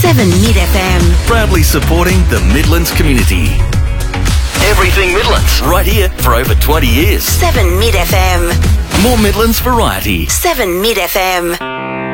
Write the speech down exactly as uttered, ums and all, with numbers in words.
seven Mid F M. Proudly supporting the Midlands community. Everything Midlands, right here for over twenty years. seven Mid F M. More Midlands variety. seven Mid F M.